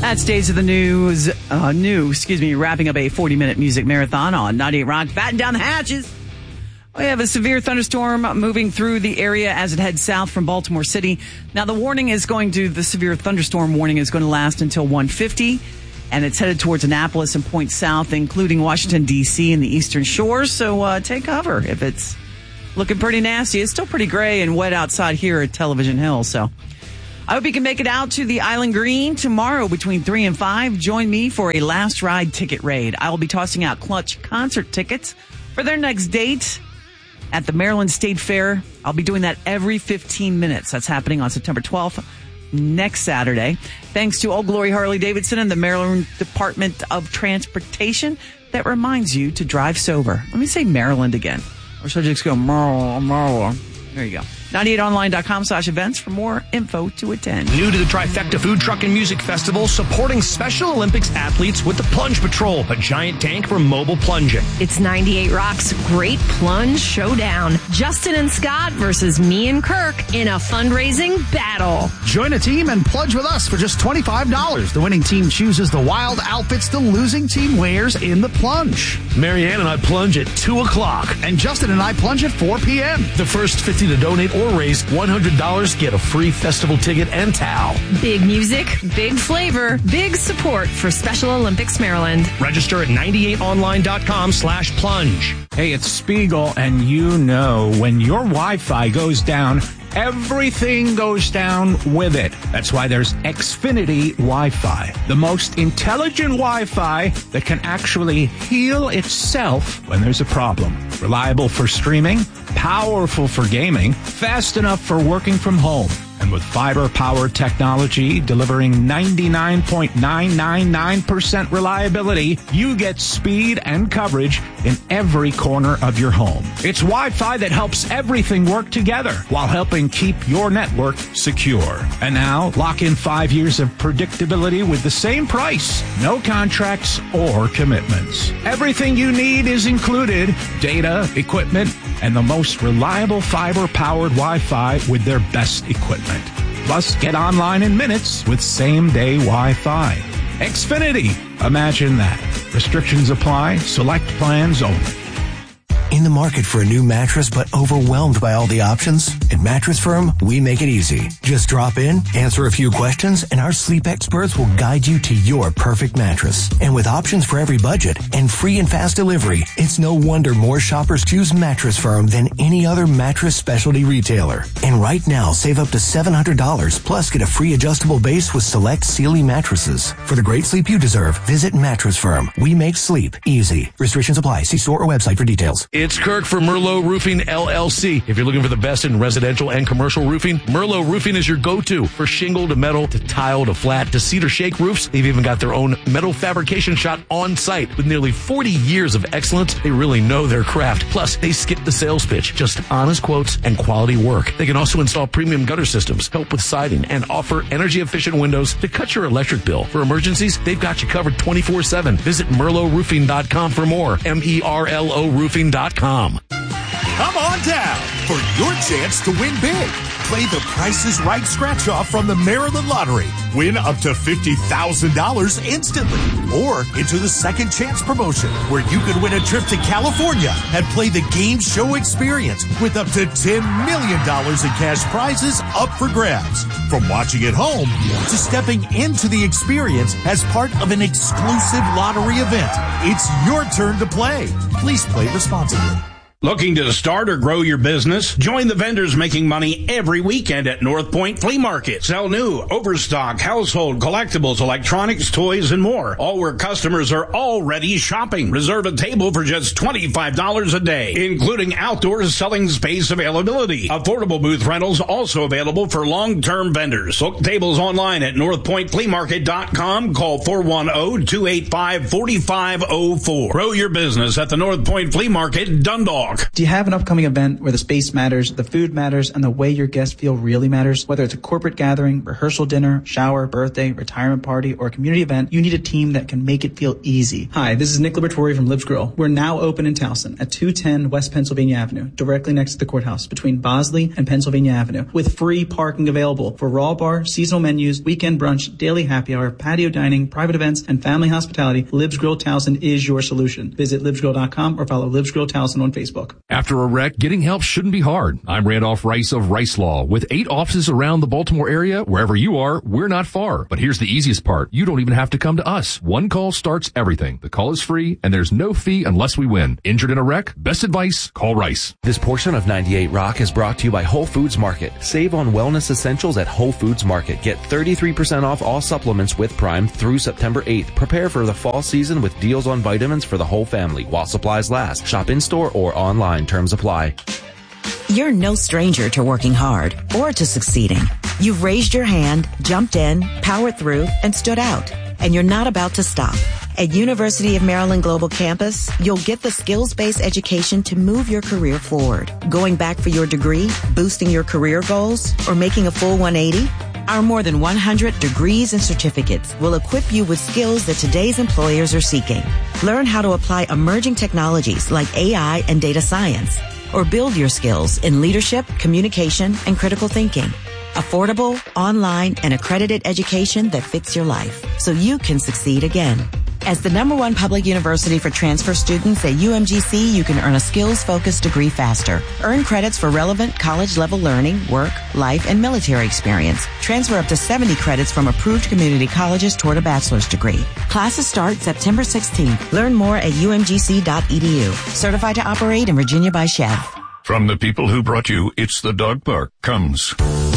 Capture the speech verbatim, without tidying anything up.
That's Days of the News, uh, new, excuse me, wrapping up a forty-minute music marathon on ninety-eight Rock. Batten down the hatches. We have a severe thunderstorm moving through the area as it heads south from Baltimore City. Now, the warning is going to, the severe thunderstorm warning is going to last until one fifty, and it's headed towards Annapolis and points south, including Washington, D C and the eastern shores. So uh, take cover if it's looking pretty nasty. It's still pretty gray and wet outside here at Television Hill, so I hope you can make it out to the Island Green tomorrow between three and five. Join me for a last ride ticket raid. I will be tossing out Clutch concert tickets for their next date at the Maryland State Fair. I'll be doing that every fifteen minutes. That's happening on September twelfth, next Saturday. Thanks to Old Glory Harley-Davidson and the Maryland Department of Transportation that reminds you to drive sober. Let me say Maryland again. Or should I just go Maryland, Maryland? There you go. ninety-eight online dot com slash events for more info to attend. New to the Trifecta Food Truck and Music Festival, supporting Special Olympics athletes with the Plunge Patrol, a giant tank for mobile plunging. It's ninety-eight Rock's Great Plunge Showdown. Justin and Scott versus me and Kirk in a fundraising battle. Join a team and plunge with us for just twenty-five dollars. The winning team chooses the wild outfits the losing team wears in the plunge. Marianne and I plunge at two o'clock. And Justin and I plunge at four p.m. The first fifty to donate or raise one hundred dollars get a free festival ticket and towel. Big music, big flavor, big support for Special Olympics Maryland. Register at ninety-eight online dot com slash plunge. Hey, it's Spiegel, and you know when your Wi-Fi goes down, everything goes down with it. That's why there's Xfinity Wi-Fi, the most intelligent Wi-Fi that can actually heal itself when there's a problem. Reliable for streaming, powerful for gaming, fast enough for working from home. And with fiber-powered technology delivering ninety-nine point nine nine nine percent reliability, you get speed and coverage in every corner of your home. It's Wi-Fi that helps everything work together while helping keep your network secure. And now, lock in five years of predictability with the same price. No contracts or commitments. Everything you need is included. Data, equipment, and the most reliable fiber-powered Wi-Fi with their best equipment. Plus, get online in minutes with same-day Wi-Fi. Xfinity. Imagine that. Restrictions apply. Select plans only. In the market for a new mattress but overwhelmed by all the options? At Mattress Firm, we make it easy. Just drop in, answer a few questions, and our sleep experts will guide you to your perfect mattress. And with options for every budget and free and fast delivery, it's no wonder more shoppers choose Mattress Firm than any other mattress specialty retailer. And right now, save up to seven hundred dollars, plus get a free adjustable base with select Sealy mattresses. For the great sleep you deserve, visit Mattress Firm. We make sleep easy. Restrictions apply. See store or website for details. It's Kirk for Merlot Roofing, L L C. If you're looking for the best in residential and commercial roofing, Merlot Roofing is your go-to for shingle to metal to tile to flat to cedar shake roofs. They've even got their own metal fabrication shop on site. With nearly forty years of excellence, they really know their craft. Plus, they skip the sales pitch. Just honest quotes and quality work. They can also install premium gutter systems, help with siding, and offer energy-efficient windows to cut your electric bill. For emergencies, they've got you covered twenty-four seven. Visit Merlot Roofing dot com for more. M E R L O Roofing dot com. Come on down for your chance to win big. Play the Price is Right scratch-off from the Maryland Lottery. Win up to fifty thousand dollars instantly. Or into the Second Chance promotion, where you could win a trip to California and play the game show experience with up to ten million dollars in cash prizes up for grabs. From watching at home to stepping into the experience as part of an exclusive lottery event, it's your turn to play. Please play responsibly. Looking to start or grow your business? Join the vendors making money every weekend at North Point Flea Market. Sell new, overstock, household, collectibles, electronics, toys, and more. All where customers are already shopping. Reserve a table for just twenty-five dollars a day, including outdoor selling space availability. Affordable booth rentals also available for long-term vendors. Book tables online at north point flea market dot com. Call four one zero, two eight five, four five zero four. Grow your business at the North Point Flea Market, Dundalk. Facebook. Do you have an upcoming event where the space matters, the food matters, and the way your guests feel really matters? Whether it's a corporate gathering, rehearsal dinner, shower, birthday, retirement party, or a community event, you need a team that can make it feel easy. Hi, this is Nick Libertori from Libs Grill. We're now open in Towson at two ten West Pennsylvania Avenue, directly next to the courthouse between Bosley and Pennsylvania Avenue, with free parking available for raw bar, seasonal menus, weekend brunch, daily happy hour, patio dining, private events, and family hospitality. Libs Grill Towson is your solution. Visit libs grill dot com or follow Libs Grill Towson on Facebook. After a wreck, getting help shouldn't be hard. I'm Randolph Rice of Rice Law. With eight offices around the Baltimore area, wherever you are, we're not far. But here's the easiest part. You don't even have to come to us. One call starts everything. The call is free, and there's no fee unless we win. Injured in a wreck? Best advice, call Rice. This portion of ninety-eight Rock is brought to you by Whole Foods Market. Save on wellness essentials at Whole Foods Market. Get thirty-three percent off all supplements with Prime through September eighth. Prepare for the fall season with deals on vitamins for the whole family while supplies last. Shop in-store or online. Terms apply. You're no stranger to working hard or to succeeding. You've raised your hand, jumped in, powered through, and stood out. And you're not about to stop. At University of Maryland Global Campus, you'll get the skills-based education to move your career forward. Going back for your degree, boosting your career goals, or making a full one eighty? Our more than one hundred degrees and certificates will equip you with skills that today's employers are seeking. Learn how to apply emerging technologies like A I and data science, or build your skills in leadership, communication, and critical thinking. Affordable, online, and accredited education that fits your life so you can succeed again. As the number one public university for transfer students at U M G C, you can earn a skills-focused degree faster. Earn credits for relevant college-level learning, work, life, and military experience. Transfer up to seventy credits from approved community colleges toward a bachelor's degree. Classes start September sixteenth. Learn more at u m g c dot e d u. Certified to operate in Virginia by Chev. From the people who brought you It's the Dog Park comes